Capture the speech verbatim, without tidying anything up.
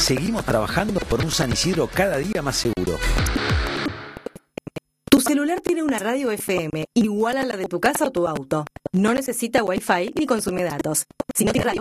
seguimos trabajando por un San Isidro cada día más seguro. Tu celular tiene una radio F M igual a la de tu casa o tu auto. No necesita Wi-Fi ni consume datos. Si no tiene radio,